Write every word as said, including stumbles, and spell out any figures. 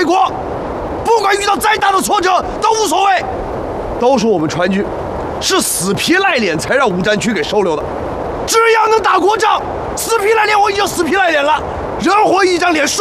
国，不管遇到再大的挫折都无所谓。都是我们川军是死皮赖脸才让五战区给收留的，只要能打国仗，死皮赖脸我已经死皮赖脸了，人活一张脸。